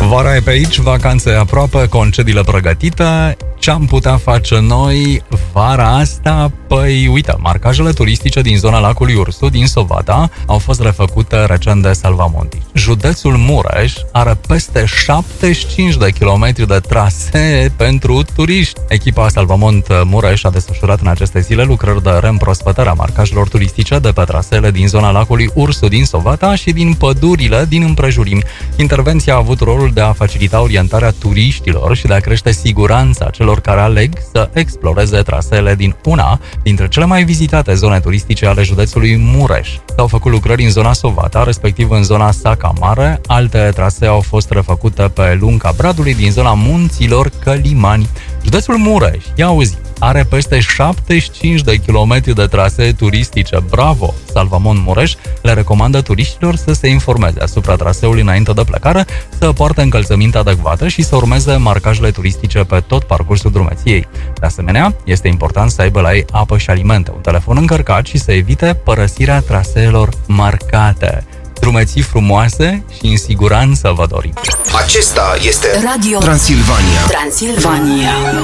Vara e pe aici, vacanțe aproape, concediile pregătite. Ce-am putea face noi vara asta? Păi, uite, marcajele turistice din zona lacului Ursu, din Sovata, au fost refăcute recent de Salvamonti. Județul Mureș are peste 75 de kilometri de trasee pentru turiști. Echipa Salvamont Mureș a desfășurat în aceste zile lucrări de reîmprospătare a marcajelor turistice de pe traseele din zona lacului Ursu, din Sovata și din pădurile din împrejurimi. Intervenția a avut rolul de a facilita orientarea turiștilor și de a crește siguranța celor care aleg să exploreze traseele din una dintre cele mai vizitate zone turistice ale județului Mureș. S-au făcut lucrări în zona Sovata, respectiv în zona Saca Mare. Alte trasee au fost refăcute pe lunga Bradului din zona munților Călimani. Județul Mureș, ia auzi, are peste 75 de kilometri de trasee turistice. Bravo! Salvamont Mureș le recomandă turiștilor să se informeze asupra traseului înainte de plecare, să poarte încălțăminte adecvată și să urmeze marcajele turistice pe tot parcursul drumeției. De asemenea, este important să aibă la ei apă și alimente, un telefon încărcat și să evite părăsirea traseelor marcate. Drumeții frumoase și în siguranță vă dorim! Acesta este Radio Transilvania. Transilvania.